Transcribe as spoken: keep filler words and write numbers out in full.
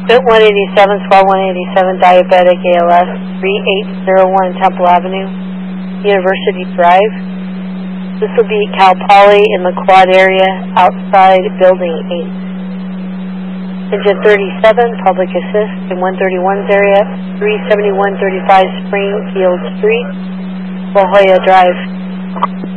Bit one eighty-seven, Squad one eighty-seven, Diabetic A L S, three eight zero one Temple Avenue, University Drive. This will be Cal Poly in the Quad area, outside Building eight. Engine thirty-seven, Public Assist in one thirty-one's area, three seventy-one thirty-five Springfield Street, La Jolla Drive.